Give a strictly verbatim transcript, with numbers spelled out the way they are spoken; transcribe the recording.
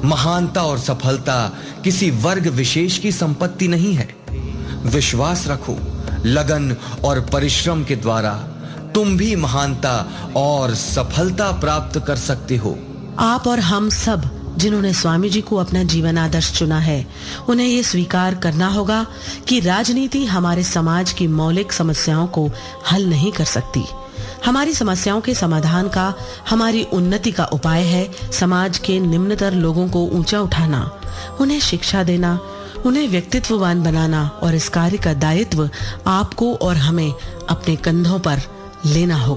महानता और सफलता किसी वर्ग विशेष की संपत्ति नहीं है। विश्वास रखो, लगन और परिश्रम के द्वारा तुम भी महानता और सफलता प्राप्त कर सकते हो। आप और हम सब जिन्होंने स्वामी जी को अपना जीवन आदर्श चुना है, उन्हें ये स्वीकार करना होगा कि राजनीति हमारे समाज की मौलिक समस्याओं को हल नहीं कर सकती। हमारी समस्याओं के समाधान का, हमारी उन्नति का उपाय है समाज के निम्नतर लोगों को ऊंचा उठाना, उन्हें शिक्षा देना, उन्हें व्यक्तित्ववान बनाना, और इस कार्य का दायित्व आपको और हमें अपने कंधों पर लेना होगा।